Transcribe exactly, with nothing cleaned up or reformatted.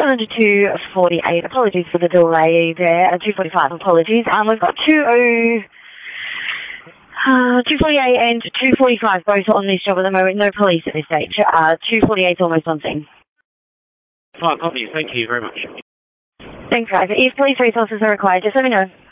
to two forty-eight. Apologies for the delay there. Uh, two forty-five, apologies. Um, we've got two oh... Uh, two forty-eight and two forty-five both on this job at the moment. No police at this stage. Uh, two forty-eight is almost on scene. Fine, copy. Thank you very much. Thanks, guys. If police resources are required, just let me know.